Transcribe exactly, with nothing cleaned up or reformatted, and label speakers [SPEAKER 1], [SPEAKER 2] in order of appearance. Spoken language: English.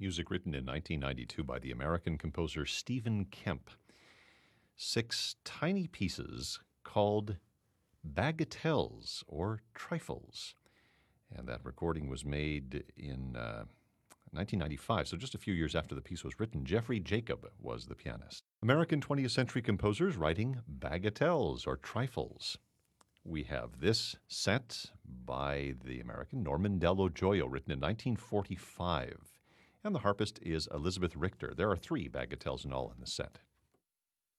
[SPEAKER 1] Music written in nineteen ninety-two by the American composer Stephen Kemp. Six tiny pieces called bagatelles or trifles. And that recording was made in uh, nineteen ninety-five, so just a few years after the piece was written. Jeffrey Jacob was the pianist. American twentieth century composers writing bagatelles or trifles. We have this set by the American Norman Dello Gioia, written in nineteen forty-five. And the harpist is Elizabeth Richter. There are three bagatelles in all in the set.